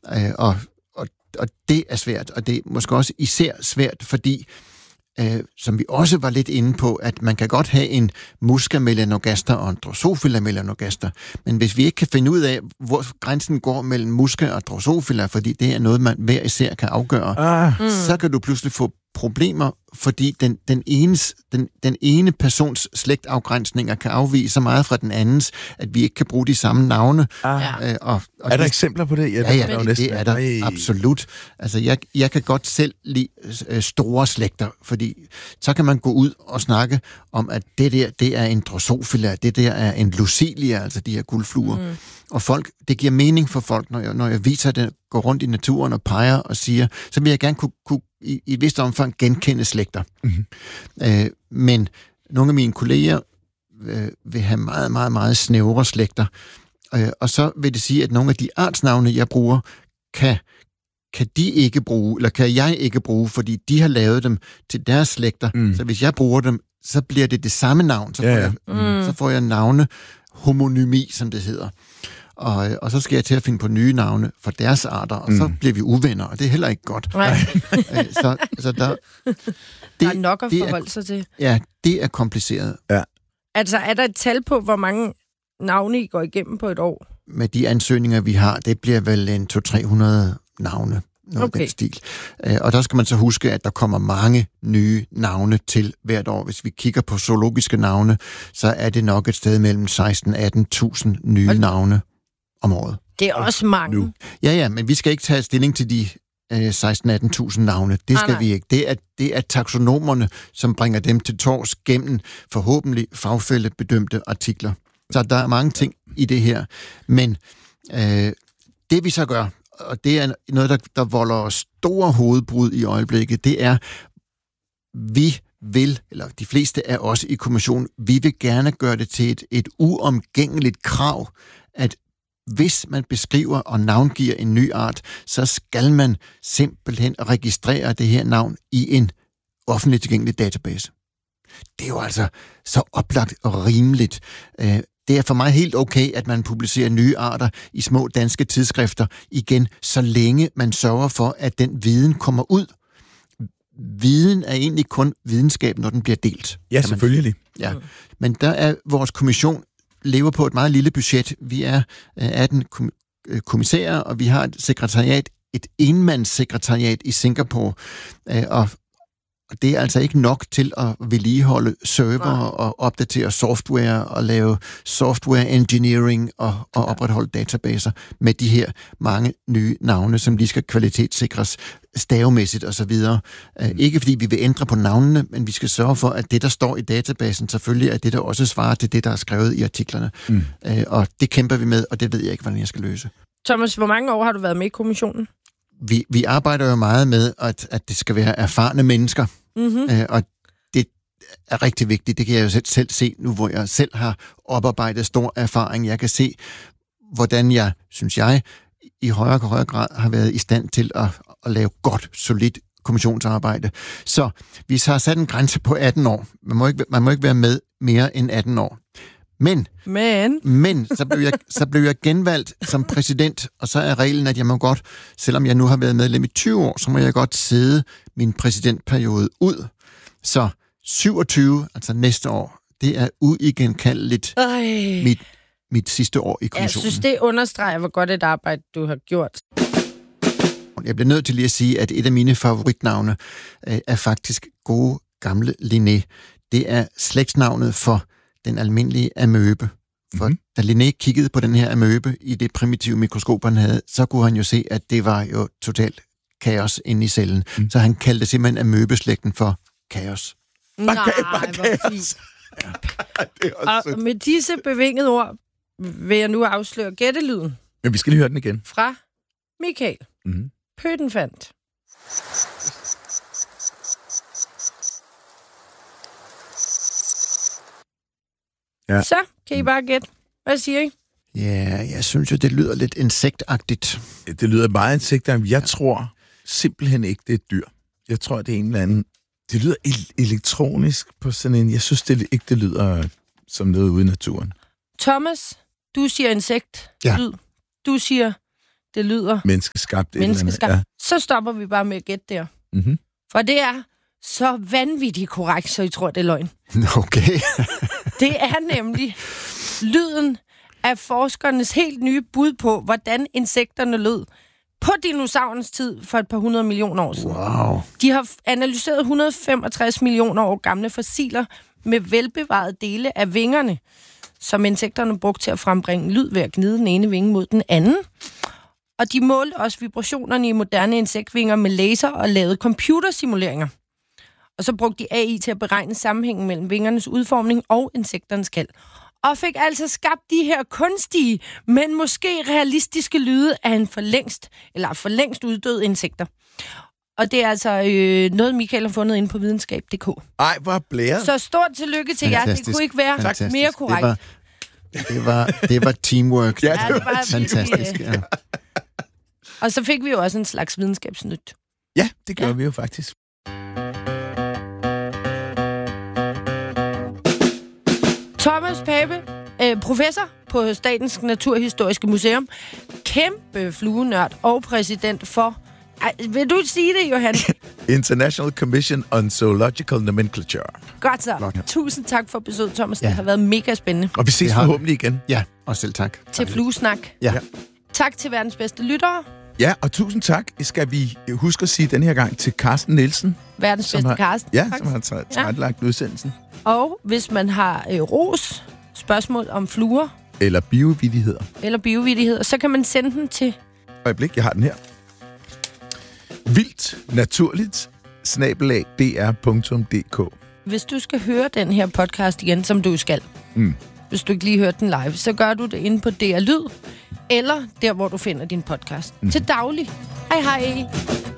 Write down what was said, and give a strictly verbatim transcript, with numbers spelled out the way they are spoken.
Øh, og, og, og det er svært, og det er måske også især svært, fordi Øh, som vi også var lidt inde på, at man kan godt have en musca melanogaster og en drosophila melanogaster, men hvis vi ikke kan finde ud af, hvor grænsen går mellem musca og drosophila, fordi det er noget, man hver især kan afgøre, ah. mm. så kan du pludselig få problemer, fordi den, den, enes, den, den ene persons slægtafgrænsninger kan afvige så meget fra den andens, at vi ikke kan bruge de samme navne. Ah. Øh, og, og er der det, eksempler på det? Ja, ja, ja det, det er der Ej. absolut. Altså, jeg, jeg kan godt selv lide øh, store slægter, fordi så kan man gå ud og snakke om, at det der, det er en drosophila, det der er en lucilia, altså de her guldfluer. Mm. Og folk, det giver mening for folk, når jeg, når jeg viser det, går rundt i naturen og peger og siger, så vil jeg gerne kunne, kunne i, i et vist omfang genkende slægter. Mm-hmm. Øh, men nogle af mine kolleger øh, vil have meget, meget, meget snævre slægter. Øh, og så vil det sige, at nogle af de artsnavne, jeg bruger, kan, kan de ikke bruge, eller kan jeg ikke bruge, fordi de har lavet dem til deres slægter. Mm. Så hvis jeg bruger dem, så bliver det det samme navn. Så får, ja, ja. Jeg, mm. så får jeg navne homonymi, som det hedder. Og, og så skal jeg til at finde på nye navne for deres arter, og mm. så bliver vi uvenner, og det er heller ikke godt. så, så der, det, der er nok at forholde sig til. Ja, det er kompliceret. Ja. Altså, er der et tal på, hvor mange navne I går igennem på et år? Med de ansøgninger, vi har, det bliver vel en to til tre hundrede navne. Noget okay. Den stil. Og der skal man så huske, at der kommer mange nye navne til hvert år. Hvis vi kigger på zoologiske navne, så er det nok et sted mellem seksten til atten tusind nye okay. navne om året. Det er også mange. Nu. Ja, ja, men vi skal ikke tage stilling til de øh, seksten til atten tusind navne. Det skal ah, vi ikke. Det er, det er taksonomerne, som bringer dem til tors gennem forhåbentlig fagfællebedømte artikler. Så der er mange ting i det her. Men øh, det vi så gør, og det er noget, der, der volder os store hovedbrud i øjeblikket, det er, vi vil, eller de fleste af os i kommissionen, vi vil gerne gøre det til et, et uomgængeligt krav, at hvis man beskriver og navngiver en ny art, så skal man simpelthen registrere det her navn i en offentlig tilgængelig database. Det er jo altså så oplagt og rimeligt. Det er for mig helt okay, at man publicerer nye arter i små danske tidsskrifter igen, så længe man sørger for, at den viden kommer ud. Viden er egentlig kun videnskab, når den bliver delt. Ja, selvfølgelig. Ja. Men der er vores kommission lever på et meget lille budget. Vi er atten kommissærer, og vi har et sekretariat, et enmandssekretariat i Singapore, og Og det er altså ikke nok til at vedligeholde server og opdatere software og lave software engineering og, og opretholde databaser med de her mange nye navne, som lige skal kvalitetssikres stavemæssigt osv. Mm. Ikke fordi vi vil ændre på navnene, men vi skal sørge for, at det, der står i databasen, selvfølgelig er det, der også svarer til det, der er skrevet i artiklerne. Mm. Og det kæmper vi med, og det ved jeg ikke, hvordan jeg skal løse. Thomas, hvor mange år har du været med i kommissionen? Vi, vi arbejder jo meget med, at, at det skal være erfarne mennesker, mm-hmm. øh, og det er rigtig vigtigt. Det kan jeg jo selv, selv se nu, hvor jeg selv har oparbejdet stor erfaring. Jeg kan se, hvordan jeg, synes jeg, i højere og højere grad har været i stand til at, at lave godt, solidt kommissionsarbejde. Så vi har sat en grænse på atten år. Man må ikke, man må ikke være med mere end atten år. Men, men. men så, blev jeg, så blev jeg genvalgt som præsident, og så er reglen, at jeg må godt, selvom jeg nu har været medlem i tyve år, så må jeg godt sidde min præsidentperiode ud. Så syvogtyve, altså næste år, det er uigenkaldeligt mit, mit sidste år i kommissionen. Jeg synes, det understreger, hvor godt et arbejde du har gjort. Jeg bliver nødt til lige at sige, at et af mine favoritnavne øh, er faktisk gode gamle Linné. Det er slægtsnavnet for den almindelige amøbe. For mm-hmm. da Linné kiggede på den her amøbe i det primitive mikroskop, han havde, så kunne han jo se, at det var jo totalt kaos inde i cellen. Mm. Så han kaldte simpelthen amøbeslægten for kaos. Nej, hvor fint. Ja. Og med disse bevingede ord vil jeg nu afsløre gættelyden. Men vi skal lige høre den igen. Fra Michael. Mm. Pøtenfandt. Ja. Så kan I bare gætte. Hvad siger I? Ja, jeg synes jo, det lyder lidt insektagtigt. Det lyder meget insektagtigt. Jeg ja. tror simpelthen ikke, det er et dyr. Jeg tror, det er en eller anden... Det lyder el- elektronisk på sådan en... Jeg synes det ikke, det lyder som noget ude i naturen. Thomas, du siger insekt. Ja. Lyd. Du siger, det lyder menneskeskabt. menneskeskabt, ja. så stopper vi bare med at gætte der. Mm-hmm. For det er så vanvittigt korrekt, så I tror, det er løgn. Okay. Det er nemlig lyden af forskernes helt nye bud på, hvordan insekterne lød på dinosaurens tid for et par hundrede millioner år siden. Wow. De har analyseret et hundrede og femogtres millioner år gamle fossiler med velbevarede dele af vingerne, som insekterne brugte til at frembringe lyd ved at gnide den ene vinge mod den anden. Og de målte også vibrationerne i moderne insektvinger med laser og lavede computersimuleringer. Og så brugte de A I til at beregne sammenhængen mellem vingernes udformning og insekternes kald. Og fik altså skabt de her kunstige, men måske realistiske lyde af en for længst, eller for længst uddøde insekter. Og det er altså øh, noget, Michael har fundet inde på videnskab punktum d k. Ej, hvor blæret. Så stort tillykke til jer. Det kunne ikke være Fantastisk. mere korrekt. Det var, det var, det var teamwork. Ja, Ja, det det var var Fantastisk, virkelig, ja. Og så fik vi jo også en slags videnskabsnyt. Ja, det gør Ja. vi jo faktisk. Thomas Pape, øh, professor på Statens Naturhistoriske Museum, kæmpe fluenørd og præsident for... Ej, vil du sige det, Johan? International Commission on Zoological Nomenclature. Godt så. Godt. Tusind tak for besøget, Thomas. Ja. Det har været mega spændende. Og vi ses Det har- forhåbentlig igen. Ja, og selv tak. Til Fluesnak. Ja. Ja. Tak til verdens bedste lyttere. Ja, og tusind tak skal vi huske at sige den her gang til Carsten Nielsen. Verdens Som bedste har- Karsten. Ja, Tak. som har taget- tilrettelagt udsendelsen. Og hvis man har øh, ros, spørgsmål om fluer Eller biovidigheder. eller biovidigheder, så kan man sende den til... Øjeblik, jeg har den her. Vildt naturligt snabelag d r punktum d k. Hvis du skal høre den her podcast igen, som du skal, Mm. hvis du ikke lige hørte den live, så gør du det inde på D R Lyd, eller der, hvor du finder din podcast. Mm. Til daglig. Hej hej.